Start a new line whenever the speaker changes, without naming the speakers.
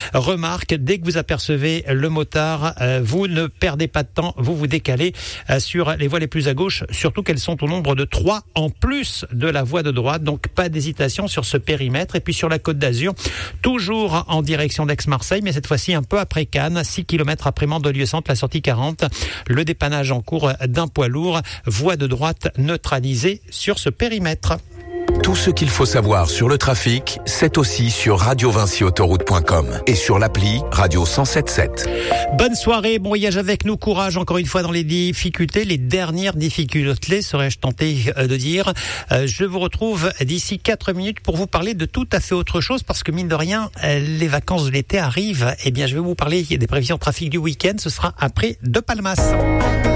Remarque, dès que vous apercevez le motard, vous ne perdez pas de temps, vous vous décalez sur les voies les plus à gauche, surtout qu'elles sont au nombre de 3 en plus de la voie de droite, donc pas d'hésitation sur ce périmètre. Et puis sur la Côte d'Azur, toujours en direction d'Aix-Marseille, mais cette fois-ci un peu après Cannes, 6 km après Mandelieu-Centre, la sortie 40, le dépannage en cours d'un poids lourd, voie de droite neutralisée sur ce périmètre.
Tout ce qu'il faut savoir sur le trafic, c'est aussi sur radiovincyautoroute.com et sur l'appli Radio 107.7.
Bonne soirée, bon voyage avec nous, courage encore une fois dans les difficultés, les dernières difficultés, serais-je tenté de dire. Je vous retrouve d'ici 4 minutes pour vous parler de tout à fait autre chose, parce que mine de rien, les vacances de l'été arrivent. Eh bien, je vais vous parler des prévisions de trafic du week-end, ce sera après De Palmas.